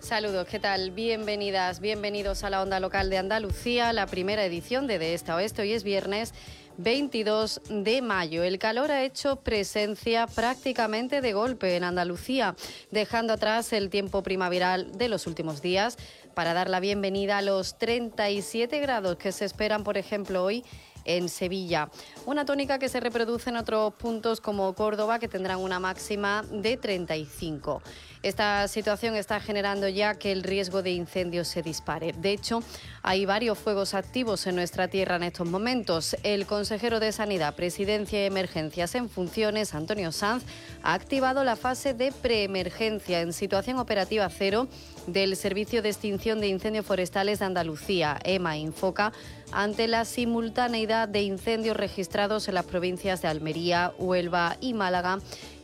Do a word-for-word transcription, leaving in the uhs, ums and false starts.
Saludos, ¿qué tal? Bienvenidas, bienvenidos a la Onda Local de Andalucía, la primera edición de De Este a Oeste. Hoy es viernes veintidós de mayo. El calor ha hecho presencia prácticamente de golpe en Andalucía, dejando atrás el tiempo primaveral de los últimos días para dar la bienvenida a los treinta y siete grados que se esperan, por ejemplo, hoy en Sevilla. Una tónica que se reproduce en otros puntos como Córdoba, que tendrán una máxima de treinta y cinco. Esta situación está generando ya que el riesgo de incendios se dispare. De hecho, hay varios fuegos activos en nuestra tierra en estos momentos. El consejero de Sanidad, Presidencia y Emergencias en funciones, Antonio Sanz, ha activado la fase de preemergencia en situación operativa cero del Servicio de Extinción de Incendios Forestales de Andalucía, EMA Infoca, ante la simultaneidad de incendios registrados en las provincias de Almería, Huelva y Málaga,